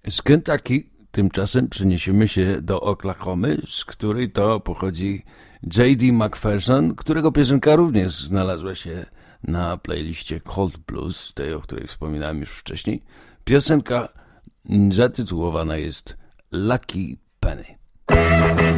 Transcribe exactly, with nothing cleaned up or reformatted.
Z Kentucky tymczasem przeniesiemy się do Oklahomy, z której to pochodzi J D McPherson, którego piosenka również znalazła się na playliście Cold Blues, tej, o której wspominałem już wcześniej. Piosenka zatytułowana jest Lucky Penny.